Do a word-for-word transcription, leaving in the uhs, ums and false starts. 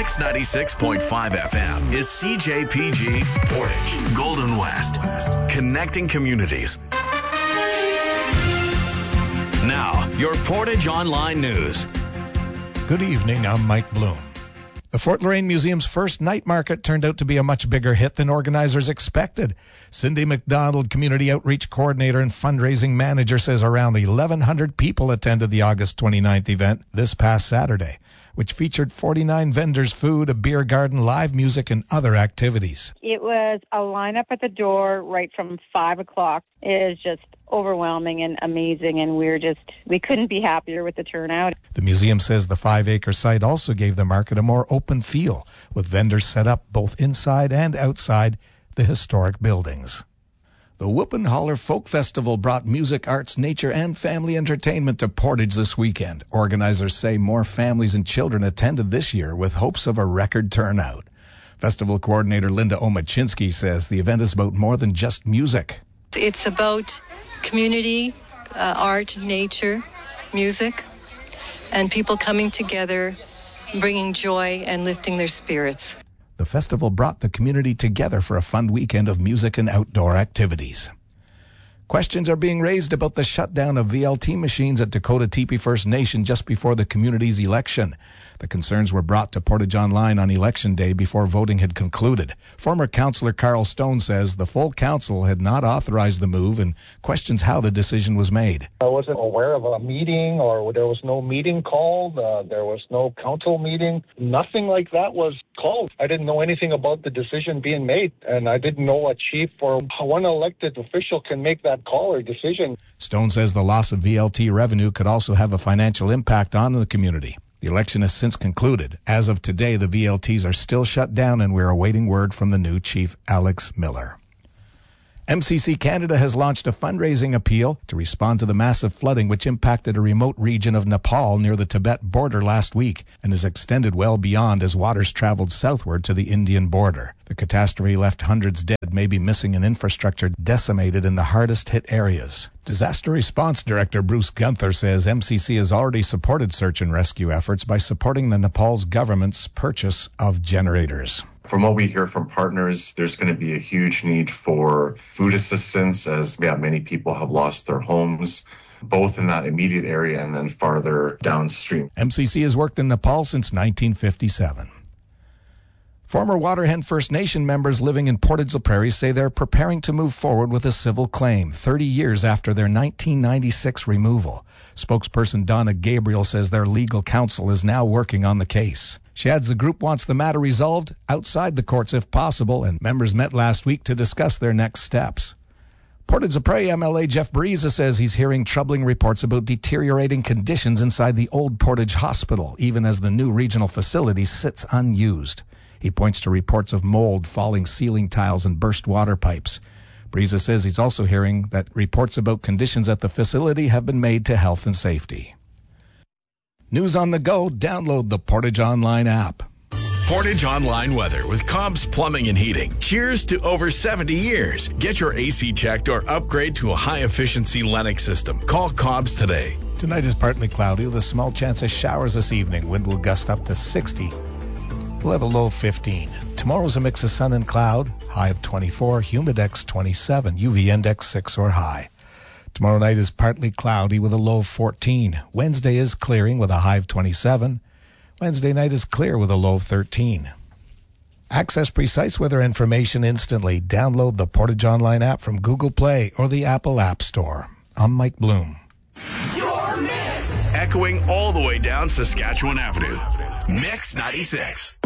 Mix ninety-six point five F M is C J P G Portage, Golden West, connecting communities. Now, your Portage Online News. Good evening, I'm Mike Bloom. The Fort Loraine Museum's first night market turned out to be a much bigger hit than organizers expected. Cindy McDonald, Community Outreach Coordinator and Fundraising Manager, says around eleven hundred people attended the August twenty-ninth event this past Saturday, which featured forty-nine vendors, food, a beer garden, live music, and other activities. It was a lineup at the door right from five o'clock. It is just overwhelming and amazing, and we're just, we couldn't be happier with the turnout. The museum says the five-acre site also gave the market a more open feel, with vendors set up both inside and outside the historic buildings. The Whoop and Holler Folk Festival brought music, arts, nature, and family entertainment to Portage this weekend. Organizers say more families and children attended this year with hopes of a record turnout. Festival coordinator Linda Omachinsky says the event is about more than just music. It's about community, uh, art, nature, music, and people coming together, bringing joy and lifting their spirits. The festival brought the community together for a fun weekend of music and outdoor activities. Questions are being raised about the shutdown of V L T machines at Dakota Teepee First Nation just before the community's election. The concerns were brought to Portage Online on Election Day before voting had concluded. Former Councillor Carl Stone says the full council had not authorized the move and questions how the decision was made. I wasn't aware of a meeting, or there was no meeting called. Uh, there was no council meeting. Nothing like that was called. I didn't know anything about the decision being made, and I didn't know a chief or one elected official can make that call or decision. Stone says the loss of V L T revenue could also have a financial impact on the community. The election has since concluded. As of today, the V L Ts are still shut down, and we're awaiting word from the new chief, Alex Miller. M C C Canada has launched a fundraising appeal to respond to the massive flooding which impacted a remote region of Nepal near the Tibet border last week and has extended well beyond as waters traveled southward to the Indian border. The catastrophe left hundreds dead, maybe missing, and infrastructure decimated in the hardest hit areas. Disaster Response Director Bruce Gunther says M C C has already supported search and rescue efforts by supporting the Nepal's government's purchase of generators. From what we hear from partners, there's going to be a huge need for food assistance as yeah, many people have lost their homes, both in that immediate area and then farther downstream. M C C has worked in Nepal since nineteen fifty-seven. Former Waterhen First Nation members living in Portage la Prairie say they're preparing to move forward with a civil claim thirty years after their nineteen ninety-six removal. Spokesperson Donna Gabriel says their legal counsel is now working on the case. She adds the group wants the matter resolved outside the courts if possible, and members met last week to discuss their next steps. Portage la Prairie M L A Jeff Breeza says he's hearing troubling reports about deteriorating conditions inside the old Portage Hospital, even as the new regional facility sits unused. He points to reports of mold, falling ceiling tiles, and burst water pipes. Breeza says he's also hearing that reports about conditions at the facility have been made to health and safety. News on the go, download the Portage Online app. Portage Online weather with Cobb's Plumbing and Heating. Cheers to over seventy years. Get your A C checked or upgrade to a high-efficiency Lennox system. Call Cobb's today. Tonight is partly cloudy with a small chance of showers this evening. Wind will gust up to sixty. We'll have a low of fifteen. Tomorrow's a mix of sun and cloud. High of twenty-four, humidex twenty-seven, U V index six or high. Tomorrow night is partly cloudy with a low of fourteen. Wednesday is clearing with a high of twenty-seven. Wednesday night is clear with a low of thirteen. Access precise weather information instantly. Download the Portage Online app from Google Play or the Apple App Store. I'm Mike Bloom. Your Mix! Echoing all the way down Saskatchewan Avenue. Mix ninety-six.